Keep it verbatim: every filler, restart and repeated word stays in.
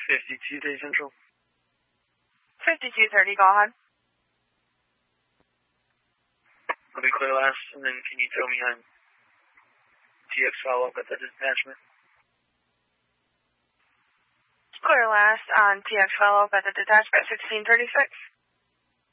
fifty-two Day Central. fifty-two thirty, go ahead. I'll be clear last, and then can you tell me on T X follow-up at the detachment? Clear last on T X follow-up at the detachment, sixteen thirty-six.